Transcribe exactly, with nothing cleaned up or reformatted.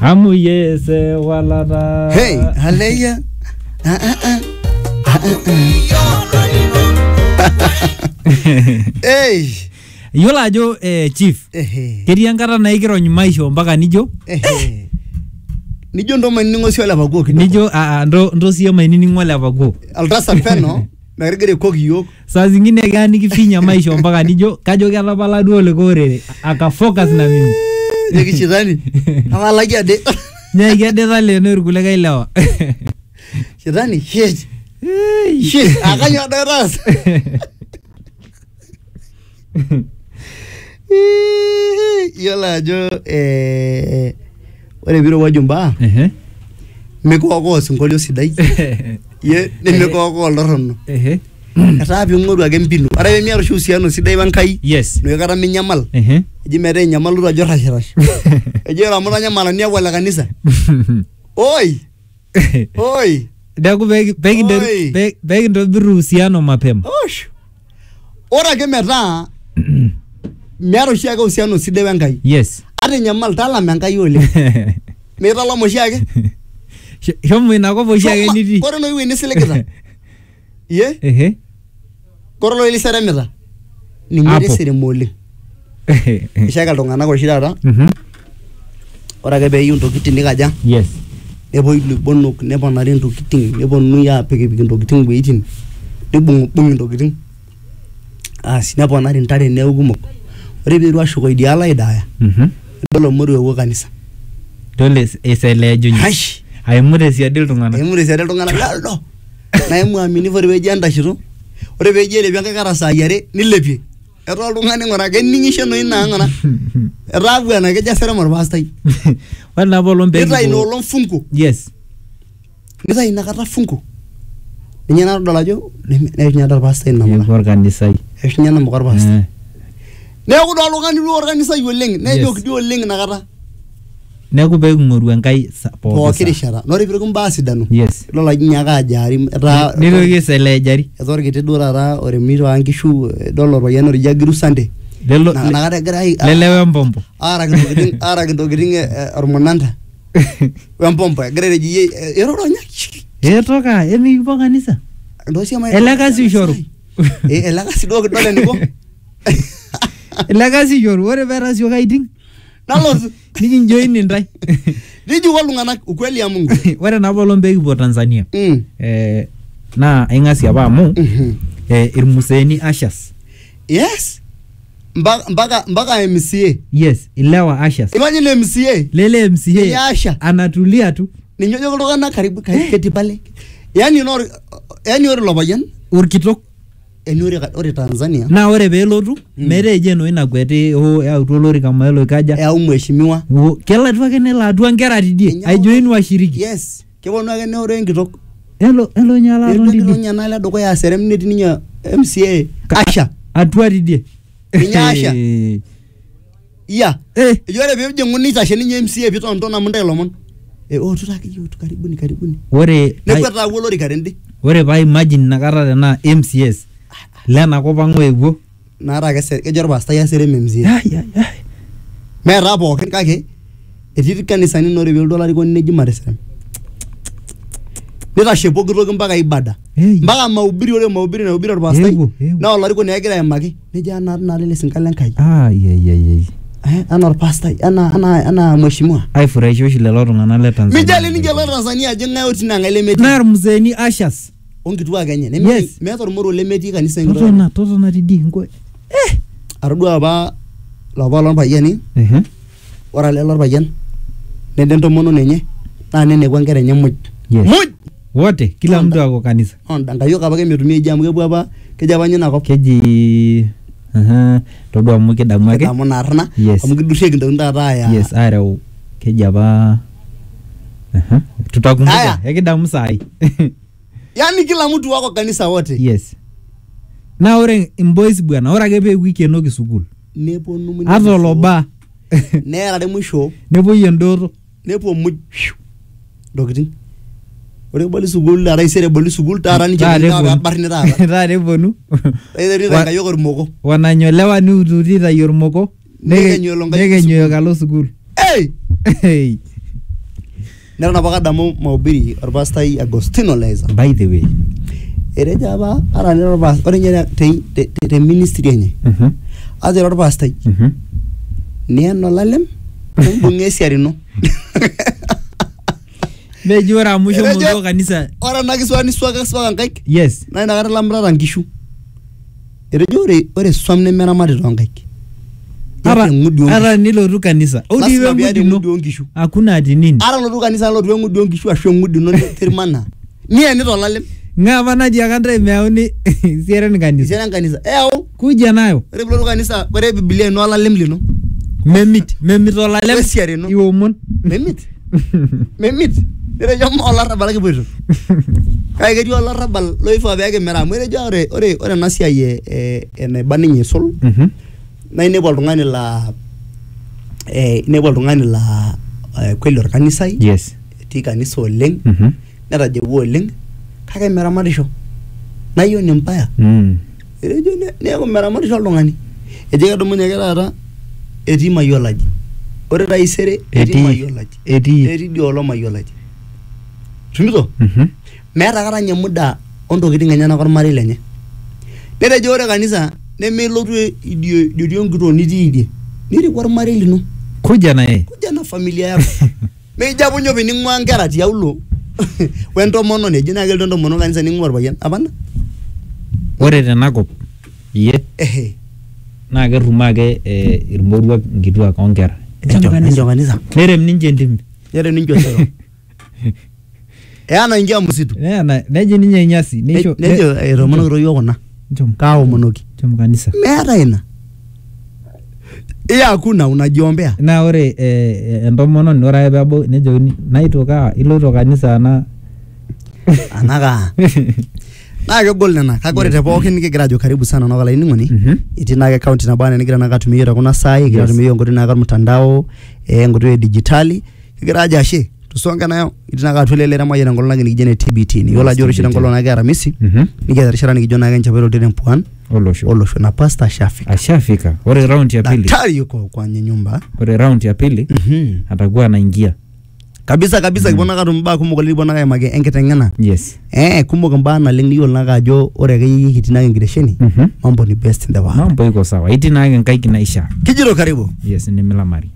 Hamu yese walada. Hey, haleya. Ah ah ah. Hey. Yola ajo eh, chief. Eh. Ketii enkata naikirony maisho mpaka nijo. Eh. Nijo ndo maningo sio la bago kidogo. Nijo a a ndo ndo sio mainingo la bago. Altasa peno na rigere koki yok. Saa zingine gani kifinya maisho mpaka nijo kajo kala pala duo le korere aka focus na mimi. Nikishidhani. Hawa lagi ade. Nyai gede dale no irkule kailawa. Shidhani shit. Shit, akanyo daras. Yola jo eh ore biro wajumba. Eh. Meko ko singolio sidai. Ye nemeko ko lorono. Eh. Ata bi ngoru age mpinu. Ara be miaro shusiano sidai bankai. Yes. No yakara minyamal. Eh. Eji mere nyamalu ra jorra shirash. Eji ra mona nyamala ni wala kanisa. Oi. Oi. Daku begi begi ndo begi ndo biruhusiano mapema. Osh. Ora ke meta miaro shiaga usiano sidai bankai. Yes. Ate nyamal tala menkai ole. Meta la mo shiaga. Shomo inako bo shiaga niti. Koro no iwe ni seleketa. Ye? Eh. Koro lo ili sere meta. Ni nyere sere mole. Shiaga tongana ko shirara. Mhm. Ora ke be yunto kitini kaja. Yes. Nebo ilu bonok nebo na rento kiting nebo nuya peke peke ndo kiting weitin. Nebo bung ndo kiting. Ah sinebo na rentare ne ugumok. Ore be ruasho ko ideala idaya. Mhm. Dolo muru ewo kanisa. Dole esele junyi. Hash. Ai mure si adil tungana. Ai mure si adil tungana laldo. Na emu amini for be janda shiro. Ore be jele bi akara sa yare nilepie. Ero tungane ngora ke ningisho no ina ngana. Era bwana ke jasere mar pastai. Wala bolo mbe. Ita ino lon funko. Yes. Ita ina kata funko. Nyana dola jo ne nyana pastai na mala. Organizai. E nyana mo pastai. Ne ko do ngani do organizai yoleng ne jok di yoleng na kata. Ne ko be ngoru enkai po. Po kirishara. No ri birum basi danu. Yes. Lo la nyaga jari ra. Ni ro ke sele jari. Etor kete dora ra ore miro angishu dollar wa yanor jagiru sande. Lelo na na kada grai. Lele wembombo. Ara kido giding ara kido giding hormonanta. Wembombo gare ji ero ro nya. E toka emi po kanisa. Ndo sia mai. Elaka si shoru. E elaka si do dole ni ko. Elaka si shoru ore vera sio kaiting. Nalo Niki join ni ndai. Niju walungana ukweli ya Mungu. Wale na bolo mbegi po Tanzania. Mm. Eh na ingasi aba mu. Mhm. Eh irmuseni ashas. Yes. Mbaka mbaka mbaka M C A. Yes, ilewa ashas. Imagine M C A. Lele M C A. Ni Asha. Anatulia tu. Ni nyojo kutoka karibu kati pale. Yani no yani ore lobayan Urkitok. eni ore ore Tanzania. Na ore pelotu mere jeno ina kwete ho ya utolori kama elo kaja. Ya umheshimiwa. Kela tu ake nela atua nkera tidie. Aijoin washiriki. Yes. Keponu ake ne ore nkitok. Elo elo nyala rondi. Elo nyana la doko ya serem neti ninya M C A. Asha. Atua tidie. Ninya Asha. Iya. Eh. Yore be jenguni tashe ninya M C A pito ntona munde lomon. Eh oh tutaki yutu karibuni karibuni. Ore nekwata wolori karende. Ore ba imagine nakara na M C S. Lena ko bango ewo. Nara ke ser ke jorba sta ya serem M C A. Ai ai ai. Me rabo ken kake. Eti kanisa ni nore be dolari ko neji mare serem. Nita shepo giro mpaka ibada. Mpaka mahubiri ore mahubiri na ubiri pastor. Na olari ko negira yamaki. Neja na na lele sinkala nkai. Ah ye ye ye. Eh ana pastor ana ana ana mheshimiwa. Ai furahisho shile lolo ngana le Tanzania. Mijali ni jalo Tanzania jenga yoti na ngale meti. Na mzeni ashas. Ongitua Kenya. Ne metor moro le meti kanisa ngiro. Toto na toto na didi ngo. Eh. Arudua ba laba lon bayani. Eh. Ora le lor bayan. Ne dento mono nenye. Na nene kwa ngere nyemuj. Muj. Wote kila mtu ako kanisa. Onda ngayo kabake metumie jamu ke baba keja banyina ko. Keji aha todo amuke damu yake. Damu narna. Amuke dushe kinda ndata ya. Yes, are keja ba. Aha. Tutakumbuka yake damu sai. Yani kila mtu wako kanisa wote. Yes. Na ore imboys bwana, ora ke pe weekend no kisukul. Nepo numu. Azoloba. Nera de musho. Nepo yendoro. Nepo mu. Dokitin. Ore boli sugul la raisere boli sugul tarani jenda barni ra. Tare bonu. Ere ri ngayo ko moko. Wananyolewa ni ududi ta yormoko. Nege nyoyo kalo sugul. Hey. Hey. neton apa kadamu mahubiri orpastai Agostino Leza by the way ereja apa ara nero orpas ore nye te te, te ministry enye mhm aze orpastai mhm nieno lalem bunge siarino mejora musho Erejo- mo kanisa ora nakiswani swaka swaka nkaik yes na inakata lamrara nkishu erejo ore ore swam nemeramati tonkaik ara ara nilotu kanisa odi we ngudi ngudino onkishu hakuna ati nini ara lotu kanisa lotu engudi onkishu ashu engudi no tirmana nieni tolalem ngapa naji akanda meauni sieren kanisa isiana kanisa eau kuja nayo ore lotu kanisa ore biblia no alalem lino memit memit olalem Wesiare no. iwomon memit memit erejo mo olarabal kipoito kai ketii olarabal loifaa peake meramu erejo ore ore ore ena siai e- e enaiba ninye sul mhm na inepu oltung'ani la eh inepu oltung'ani la eh, kweli orkanisai yes etii kanisa oleng mhm netajewua oleng kake meramatisho na hiyo ni mbaya mm erejo ne- neeku meramatisho oltung'ani ejo kedumunye ake taata etii mayiolaji ore taisere etii Etii- mayiolaji etii etii diolo mayiolaji tumito mhm meeta kata nye muda ontokitin enyenak ormarei lenye netejo ore kanisa nemelotu idio idio nkito nitii idie niriku ormarei lino kuja naye kuja na familia yako meijapunye opi ning'ua nkera tiaulo wentomononi eji naa kelotu entomononi kanisa ning'ua orpayian apana ore tenakop iye ehe naa ketum ake eh, irmoruak nkituak onkera enjo enjo kanisa nerem ninche ntimi yere ninjo sero eana ingia msitu neena neji ninye inyasi neisho nejo etomonoki toi yiok kuna chom kaomonoki chom kanisa meeta ina iya hakuna unajiombea na ore eh, entomononi ore ake peebau nejokini naitoka iloito kanisa na anaka naa kegol nena kake ore te pookin kigira ajo karibu sana noko laining'oni mhm etii naake kaunti nabo ena nigira naake atumie yiok tekuna saai kigira Yes. atumie yiok enkoitoi naake ormutandao eh, enkoitoi e digitali kigira ajo ashe tusonge nayo etii naake atua elelero emayian enkolong naake nikijo ene T B T niyiolo ajo ore oshi T B T. tenkolong naake aramisi mhm nikiata erishata nikijo naake nchapai rotere empuan olosho olosho na pasta ashafika ashafika ore round ya pili daktari yuko kwenye nyumba ore round ya pili mhm atakuwa anaingia kabisa kabisa kibona naake atum mbaa kumok oleng kibona naake aimaki enkiteng'ena yes eh kumok mbaa naleng niyiolo naake ajo ore akeyie kitii naake enkitesheni mhm mambo ni best in the world mambo iko sawa iti naake nkaiki naisha kijito karibu yes nimilamari